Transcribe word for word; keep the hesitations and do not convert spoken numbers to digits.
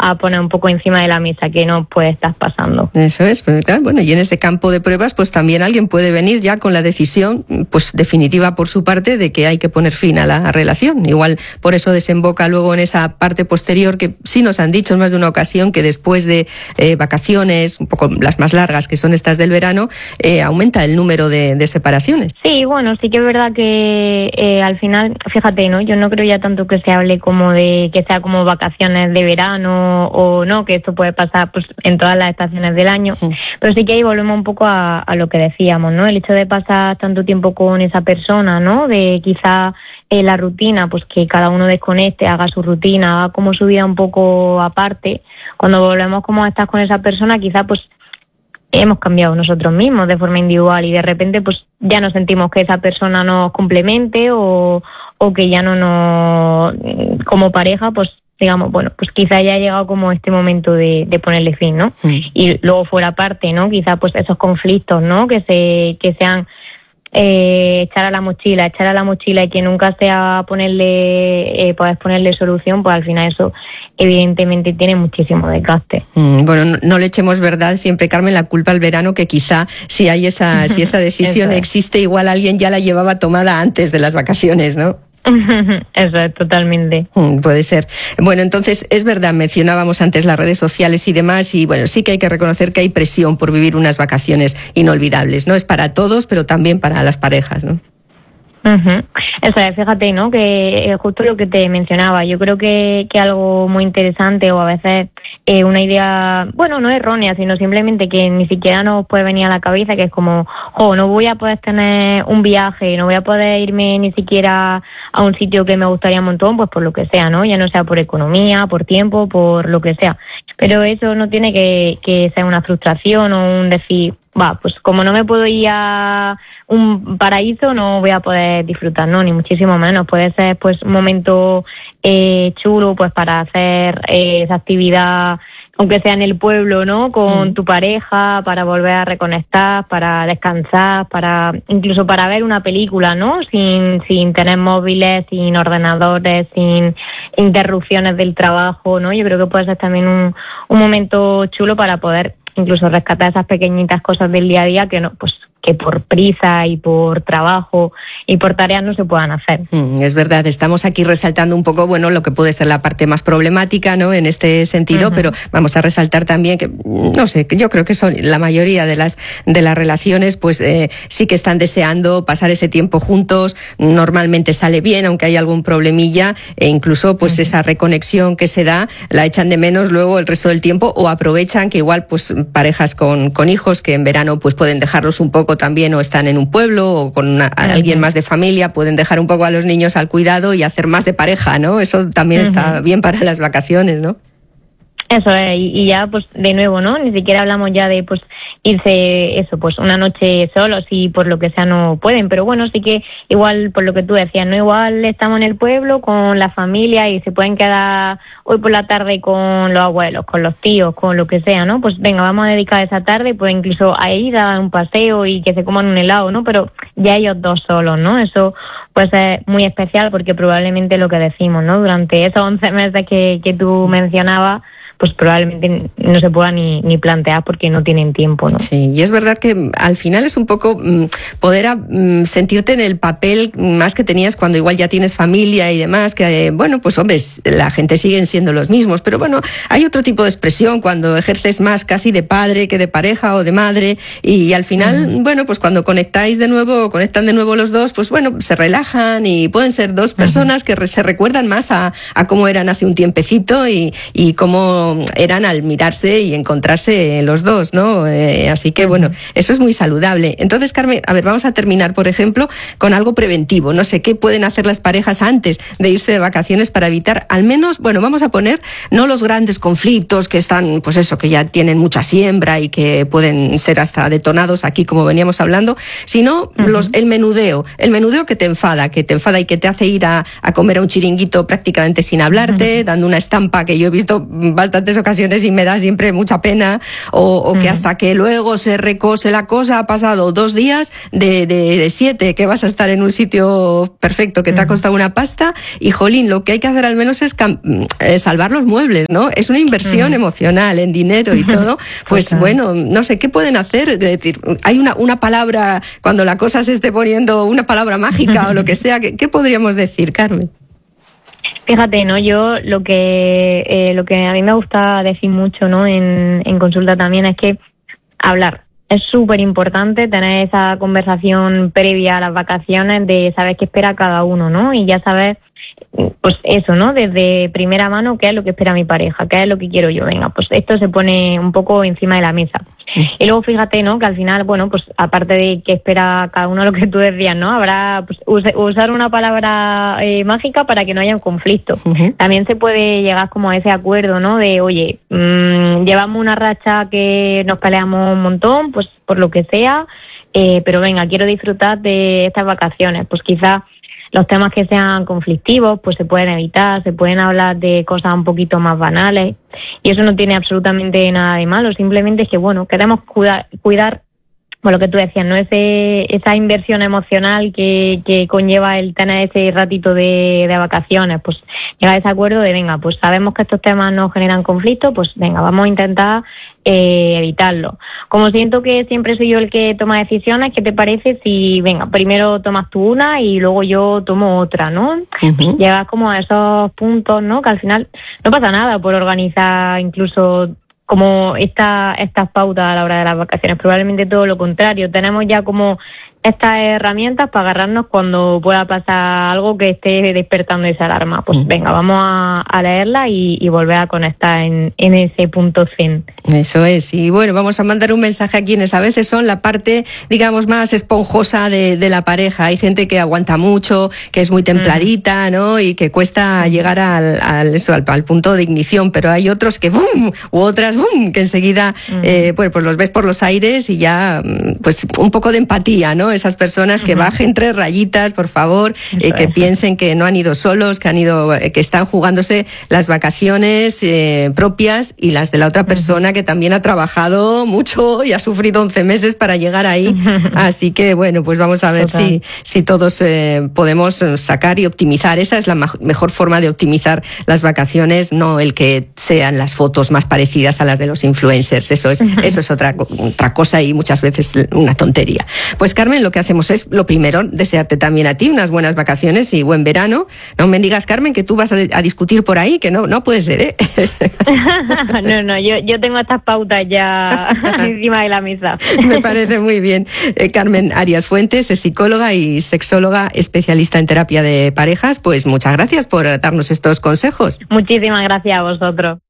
a poner un poco encima de la mesa que no pues estás pasando. Eso es, pues, claro, bueno, y en ese campo de pruebas pues también alguien puede venir ya con la decisión pues definitiva por su parte de que hay que poner fin a la relación. Igual por eso desemboca luego en esa parte posterior que sí nos han dicho en más de una ocasión que después de eh, vacaciones, un poco las más largas que son estas del verano, eh, aumenta el número de, de separaciones. Sí, bueno, sí que es verdad que eh, al final, fíjate, ¿no? Yo no creo ya tanto que se hable como de que sea como vacaciones de verano o no, que esto puede pasar pues en todas las estaciones del año, sí. Pero sí que ahí volvemos un poco a, a lo que decíamos, ¿no? El hecho de pasar tanto tiempo con esa persona, ¿no? De quizá eh, la rutina, pues que cada uno desconecte, haga su rutina, haga como su vida un poco aparte. Cuando volvemos como a estar con esa persona, quizá pues hemos cambiado nosotros mismos de forma individual y de repente pues ya no sentimos que esa persona nos complemente o, o que ya no nos, como pareja, pues digamos, bueno, pues quizá ya ha llegado como este momento de, de ponerle fin, ¿no? Sí. Y luego fuera parte, ¿no? Quizá pues esos conflictos, ¿no? Que se, que sean eh, echar a la mochila, echar a la mochila y que nunca sea ponerle, eh, puedes ponerle solución, pues al final eso evidentemente tiene muchísimo desgaste. Mm, bueno, no, no le echemos verdad siempre, Carmen, la culpa al verano, que quizá si hay esa, si esa decisión existe, igual alguien ya la llevaba tomada antes de las vacaciones, ¿no? Eso es, totalmente. Mm, puede ser. Bueno, entonces, es verdad, mencionábamos antes las redes sociales y demás, y bueno, sí que hay que reconocer que hay presión por vivir unas vacaciones inolvidables, ¿no? Es para todos, pero también para las parejas, ¿no? Uh-huh. Eso es, fíjate, ¿no? Que eh, justo lo que te mencionaba, yo creo que, que algo muy interesante o a veces eh, una idea, bueno, no errónea, sino simplemente que ni siquiera nos puede venir a la cabeza, que es como, oh, no voy a poder tener un viaje, no voy a poder irme ni siquiera a un sitio que me gustaría un montón, pues por lo que sea, ¿no? Ya no sea por economía, por tiempo, por lo que sea. Pero eso no tiene que, que ser una frustración o un decir, va, pues como no me puedo ir a un paraíso, no voy a poder disfrutar, no, ni muchísimo menos. Puede ser pues un momento eh, chulo pues para hacer eh, esa actividad, aunque sea en el pueblo, ¿no? Con mm. tu pareja, para volver a reconectar, para descansar, para incluso para ver una película, ¿no? Sin, sin tener móviles, sin ordenadores, sin interrupciones del trabajo, ¿no? Yo creo que puede ser también un, un momento chulo para poder incluso rescatar esas pequeñitas cosas del día a día que no, pues que por prisa y por trabajo y por tareas no se puedan hacer. Mm, es verdad, estamos aquí resaltando un poco, bueno, lo que puede ser la parte más problemática, ¿no? En este sentido, uh-huh. Pero vamos a resaltar también que, no sé, yo creo que son la mayoría de las de las relaciones, pues eh, sí que están deseando pasar ese tiempo juntos. Normalmente sale bien, aunque hay algún problemilla, e incluso, pues uh-huh. esa reconexión que se da la echan de menos luego el resto del tiempo o aprovechan que igual, pues parejas con con hijos que en verano, pues pueden dejarlos un poco también o están en un pueblo o con una, uh-huh. alguien más de familia, pueden dejar un poco a los niños al cuidado y hacer más de pareja, ¿no? Eso también uh-huh. está bien para las vacaciones, ¿no? Eso es, y, y ya pues de nuevo, ¿no? Ni siquiera hablamos ya de pues irse, eso, pues una noche solos y por lo que sea no pueden, pero bueno, sí que igual por lo que tú decías, ¿no? Igual estamos en el pueblo con la familia y se pueden quedar hoy por la tarde con los abuelos, con los tíos, con lo que sea, ¿no? Pues venga, vamos a dedicar esa tarde pues incluso a ir a dar un paseo y que se coman un helado, ¿no? Pero ya ellos dos solos, ¿no? Eso pues es muy especial porque probablemente lo que decimos, ¿no? Durante esos once meses que, que tú mencionabas, pues probablemente no se pueda ni, ni plantear porque no tienen tiempo, ¿no? Sí, y es verdad que al final es un poco mmm, poder a, mmm, sentirte en el papel más que tenías cuando igual ya tienes familia y demás, que bueno, pues hombre, la gente siguen siendo los mismos, pero bueno, hay otro tipo de expresión cuando ejerces más casi de padre que de pareja o de madre y, y al final, uh-huh. bueno, pues cuando conectáis de nuevo, conectan de nuevo los dos, pues bueno, se relajan y pueden ser dos personas uh-huh. que re- se recuerdan más a, a cómo eran hace un tiempecito y, y cómo eran al mirarse y encontrarse los dos, ¿no? Eh, así que, bueno, eso es muy saludable. Entonces, Carmen, a ver, vamos a terminar, por ejemplo, con algo preventivo. No sé, ¿qué pueden hacer las parejas antes de irse de vacaciones para evitar, al menos, bueno, vamos a poner, no los grandes conflictos que están, pues eso, que ya tienen mucha siembra y que pueden ser hasta detonados aquí, como veníamos hablando, sino uh-huh. los, el menudeo, el menudeo que te enfada, que te enfada y que te hace ir a, a comer a un chiringuito prácticamente sin hablarte, uh-huh. dando una estampa que yo he visto bastante bastantes ocasiones y me da siempre mucha pena, o, o que uh-huh. hasta que luego se recose la cosa ha pasado dos días de, de, de siete, que vas a estar en un sitio perfecto, que te uh-huh. ha costado una pasta, y jolín, lo que hay que hacer al menos es cam- eh, salvar los muebles, ¿no? Es una inversión uh-huh. emocional en dinero y todo, pues uh-huh. bueno, no sé, ¿qué pueden hacer? Es decir, hay una, una palabra, cuando la cosa se esté poniendo, una palabra mágica o lo que sea, ¿qué, qué podríamos decir, Carmen? Fíjate, ¿no? Yo lo que eh, lo que a mí me gusta decir mucho, ¿no? En, en consulta también es que hablar. Es súper importante tener esa conversación previa a las vacaciones de saber qué espera cada uno, ¿no? Y ya saber, pues eso, ¿no? Desde primera mano, qué es lo que espera mi pareja, qué es lo que quiero yo. Venga, pues esto se pone un poco encima de la mesa. Y luego fíjate, ¿no? Que al final, bueno, pues aparte de que espera cada uno lo que tú decías, ¿no? Habrá, pues, usar una palabra eh, mágica para que no haya un conflicto. Uh-huh. También se puede llegar como a ese acuerdo, ¿no? De, oye, mmm, llevamos una racha que nos peleamos un montón, pues por lo que sea, eh, pero venga, quiero disfrutar de estas vacaciones. Pues quizás los temas que sean conflictivos pues se pueden evitar, se pueden hablar de cosas un poquito más banales, y eso no tiene absolutamente nada de malo, simplemente es que, bueno, queremos cuidar, cuidar por lo que tú decías, ¿no? Ese, esa inversión emocional que, que conlleva el tener ese ratito de, de vacaciones, pues llegar a ese acuerdo de, venga, pues sabemos que estos temas no generan conflicto, pues venga, vamos a intentar eh, evitarlo. Como siento que siempre soy yo el que toma decisiones, ¿qué te parece si, venga, primero tomas tú una y luego yo tomo otra, ¿no? Uh-huh. Llegas como a esos puntos, ¿no? Que al final no pasa nada por organizar incluso como esta, estas pautas a la hora de las vacaciones, probablemente todo lo contrario. Tenemos ya como estas herramientas para agarrarnos cuando pueda pasar algo que esté despertando esa alarma. Pues venga, vamos a, a leerla y, y volver a conectar en, en ese punto zen. Eso es. Y bueno, vamos a mandar un mensaje a quienes a veces son la parte, digamos, más esponjosa de, de la pareja. Hay gente que aguanta mucho, que es muy templadita, ¿no? Y que cuesta llegar al, al, eso, al, al punto de ignición, pero hay otros que ¡bum! U otras ¡bum! Que enseguida eh, pues, pues los ves por los aires y ya pues un poco de empatía, ¿no? Esas personas que uh-huh. bajen tres rayitas, por favor, eh, que piensen que no han ido solos, que han ido, eh, que están jugándose las vacaciones eh, propias y las de la otra persona uh-huh. que también ha trabajado mucho y ha sufrido once meses para llegar ahí. Uh-huh. Así que bueno, pues vamos a ver Total. si si todos eh, podemos sacar y optimizar. Esa es la ma- mejor forma de optimizar las vacaciones, no el que sean las fotos más parecidas a las de los influencers. Eso es uh-huh. eso es otra otra cosa y muchas veces una tontería. Pues Carmen, lo que hacemos es, lo primero, desearte también a ti unas buenas vacaciones y buen verano. No me digas, Carmen, que tú vas a, a discutir por ahí, que no no puede ser, ¿eh? no, no, yo, yo tengo estas pautas ya encima de la mesa. Me parece muy bien. Eh, Carmen Arias Fuentes es psicóloga y sexóloga especialista en terapia de parejas. Pues muchas gracias por darnos estos consejos. Muchísimas gracias a vosotros.